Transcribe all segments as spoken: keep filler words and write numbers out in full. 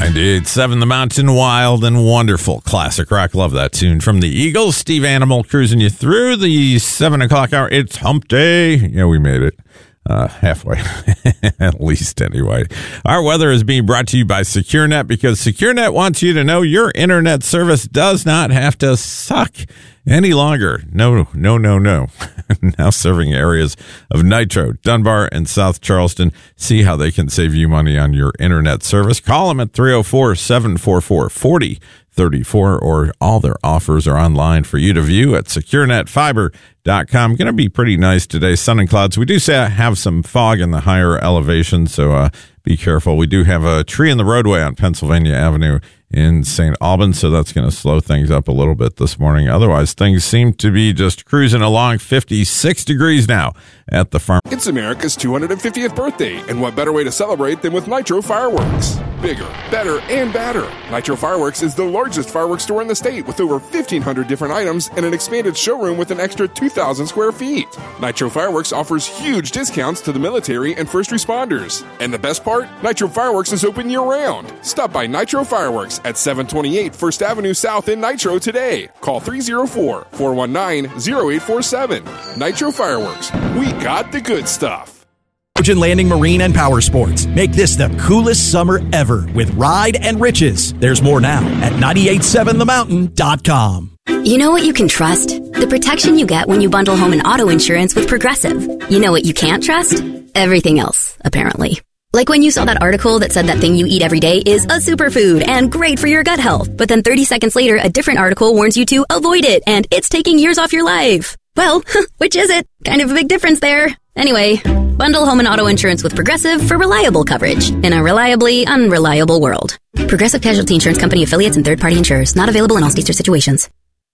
ninety-eight point seven The Mountain, wild and wonderful. Classic rock. Love that tune from the Eagles. Steve Animal cruising you through the seven o'clock hour. It's hump day. Yeah, we made it. Uh, halfway, at least anyway. Our weather is being brought to you by SecureNet, because SecureNet wants you to know your internet service does not have to suck any longer. No, no, no, no. Now serving areas of Nitro, Dunbar, and South Charleston. See how they can save you money on your internet service. Call them at three oh four, seven four four, four oh three four, or all their offers are online for you to view at secure net fiber dot com. Going to be pretty nice today. Sun and clouds. We do say have some fog in the higher elevation, so uh, be careful. We do have a tree in the roadway on Pennsylvania Avenue in Saint Albans, so that's going to slow things up a little bit this morning. Otherwise, things seem to be just cruising along. Fifty-six degrees now at the farm. It's America's two hundred fiftieth birthday, and what better way to celebrate than with Nitro Fireworks? Bigger, better, and badder. Nitro Fireworks is the largest fireworks store in the state, with over fifteen hundred different items and an expanded showroom with an extra two thousand square feet. Nitro Fireworks offers huge discounts to the military and first responders. And the best part? Nitro Fireworks is open year-round. Stop by Nitro Fireworks at seven twenty-eight First Avenue South in Nitro today. Call three oh four, four one nine, oh eight four seven. Nitro Fireworks. We got the good stuff. Trojan Landing Marine and Power Sports. Make this the coolest summer ever with Ride and Riches. There's more now at nine eight seven the mountain dot com. You know what you can trust? The protection you get when you bundle home and auto insurance with Progressive. You know what you can't trust? Everything else, apparently. Like when you saw that article that said that thing you eat every day is a superfood and great for your gut health, but then thirty seconds later, a different article warns you to avoid it and it's taking years off your life. Well, which is it? Kind of a big difference there. Anyway, bundle home and auto insurance with Progressive for reliable coverage in a reliably unreliable world. Progressive Casualty Insurance Company affiliates and third-party insurers. Not available in all states or situations.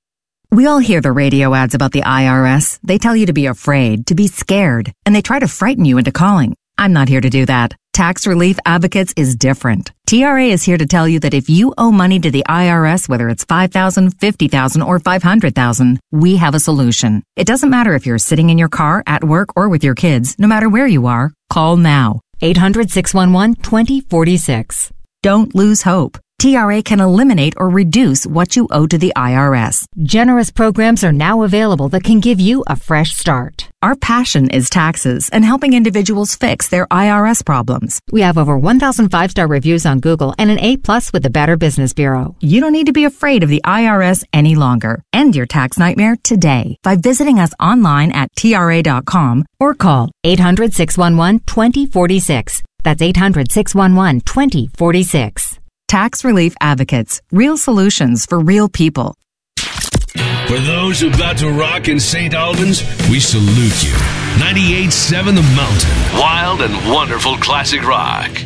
We all hear the radio ads about the I R S. They tell you to be afraid, to be scared, and they try to frighten you into calling. I'm not here to do that. Tax Relief Advocates is different. T R A is here to tell you that if you owe money to the I R S, whether it's five thousand dollars, fifty thousand dollars, or five hundred thousand dollars, we have a solution. It doesn't matter if you're sitting in your car, at work, or with your kids. No matter where you are, call now. eight hundred, six one one, two zero four six. Don't lose hope. T R A can eliminate or reduce what you owe to the I R S. Generous programs are now available that can give you a fresh start. Our passion is taxes and helping individuals fix their I R S problems. We have over one thousand five-star reviews on Google and an A plus with the Better Business Bureau. You don't need to be afraid of the I R S any longer. End your tax nightmare today by visiting us online at T R A dot com or call eight hundred, six one one, two zero four six. That's eight hundred, six one one, two zero four six. Tax Relief Advocates. Real solutions for real people. For those about to rock in Saint Albans, we salute you. ninety-eight point seven The Mountain. Wild and wonderful classic rock.